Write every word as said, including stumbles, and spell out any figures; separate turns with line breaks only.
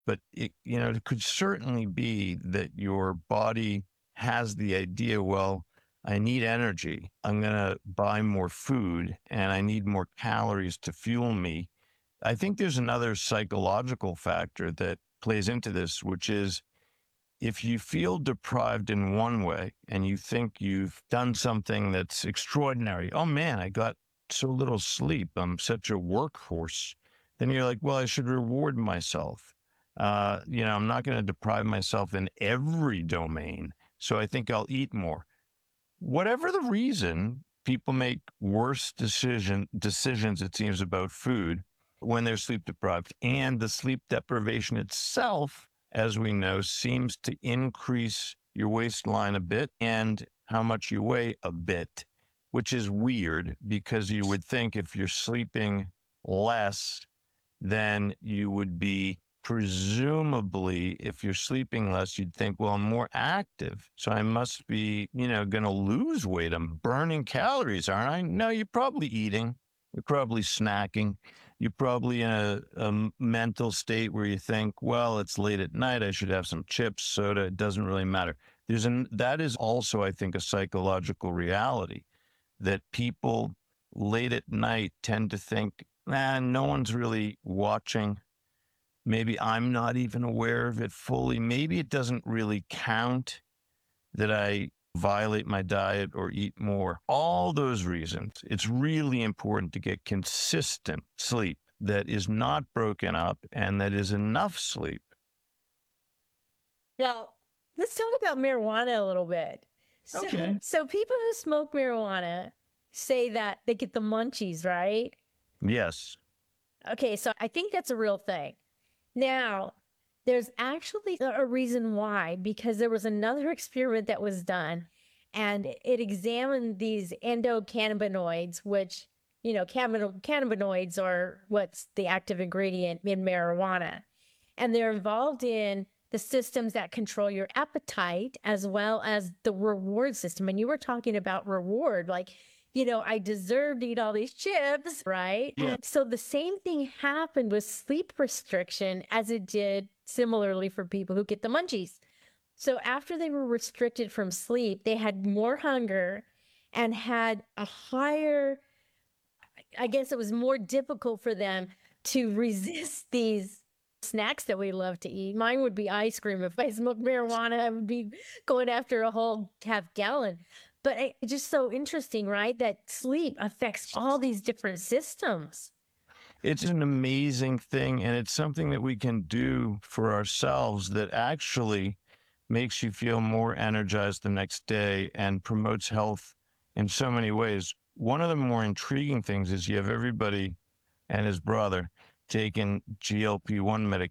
But it, you know, it could certainly be that your body has the idea, well, I need energy. I'm going to buy more food and I need more calories to fuel me. I think there's another psychological factor that plays into this, which is if you feel deprived in one way and you think you've done something that's extraordinary, oh man, I got so little sleep, I'm such a workhorse, then you're like, well, I should reward myself. Uh, you know, I'm not going to deprive myself in every domain. So I think I'll eat more. Whatever the reason, people make worse decision decisions, it seems, about food when they're sleep deprived. And the sleep deprivation itself, as we know, seems to increase your waistline a bit and how much you weigh a bit, which is weird because you would think if you're sleeping less, then you would be presumably, if you're sleeping less, you'd think, well, I'm more active. So I must be, you know, going to lose weight. I'm burning calories, aren't I? No, you're probably eating. You're probably snacking. You're probably in a, a mental state where you think, well, it's late at night. I should have some chips, soda. It doesn't really matter. There's an, that is also, I think, a psychological reality that people late at night tend to think, nah, no one's really watching. Maybe I'm not even aware of it fully. Maybe it doesn't really count that I violate my diet or eat more. All those reasons, it's really important to get consistent sleep that is not broken up and that is enough sleep.
Now, let's talk about marijuana a little bit. So,
Okay.
so people who smoke marijuana say that they get the munchies, right?
Yes.
Okay, so I think that's a real thing. Now, there's actually a reason why, because there was another experiment that was done and it examined these endocannabinoids, which, you know, cannabinoids are what's the active ingredient in marijuana. And they're involved in the systems that control your appetite as well as the reward system. And you were talking about reward, like, you know, I deserve to eat all these chips, right?
Yeah.
So the same thing happened with sleep restriction as it did similarly for people who get the munchies. So after they were restricted from sleep, they had more hunger and had a higher, I guess it was more difficult for them to resist these snacks that we love to eat. Mine would be ice cream. If I smoked marijuana, I would be going after a whole half gallon. But it's just so interesting, right? That sleep affects all these different systems.
It's an amazing thing. And it's something that we can do for ourselves that actually makes you feel more energized the next day and promotes health in so many ways. One of the more intriguing things is you have everybody and his brother taking G L P one medication